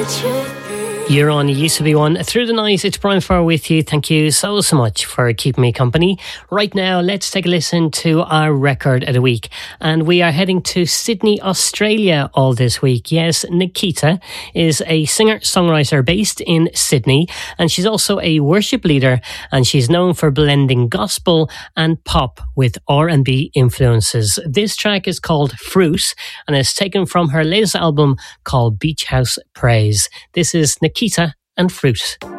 You're on Used to Be One through the night. It's Brian Farr with you. Thank you so much for keeping me company. Right now, let's take a listen to our record of the week. And we are heading to Sydney, Australia all this week. Yes, Nikita is a singer-songwriter based in Sydney, and she's also a worship leader, and she's known for blending gospel and pop with R&B influences. This track is called Fruit, and it's taken from her latest album called Beach House Praise. This is Nikita and Fruit.